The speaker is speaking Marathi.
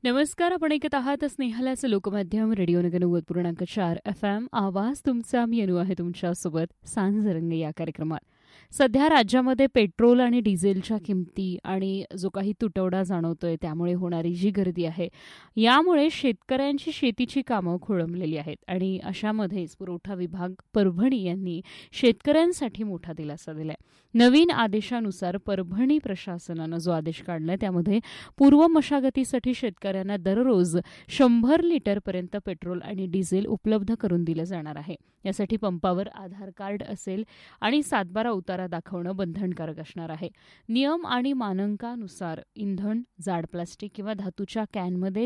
नमस्कार. आपण ऐकत आहात स्नेहलाचं लोकमाध्यम रेडिओ नगर 90.4 FM. आवाज तुमचा. मी अनु आहे तुमच्यासोबत सांजरंग या कार्यक्रमात. सध्या राज्यामध्ये पेट्रोल आणि डिझेलच्या किमती आणि जो काही तुटवडा जाणवतोय त्यामुळे होणारी जी गर्दी आहे, यामुळे शेतकऱ्यांची शेतीची कामं खोळंबलेली आहेत आणि अशामध्येच पुरवठा विभाग परभणी यांनी शेतकऱ्यांसाठी मोठा दिलासा दिलाय. नवीन आदेशानुसार परभणी प्रशासनानं जो आदेश काढलाय त्यामध्ये पूर्व मशागतीसाठी शेतकऱ्यांना दररोज 100 लिटरपर्यंत पेट्रोल आणि डिझेल उपलब्ध करून दिलं जाणार आहे. यासाठी पंपावर आधार कार्ड असेल आणि सातबारा उतारा दाखवणं बंधनकारक असणार आहे. नियम आणि मानकांनुसार इंधन जाड प्लास्टिक किंवा धातूच्या कॅनमध्ये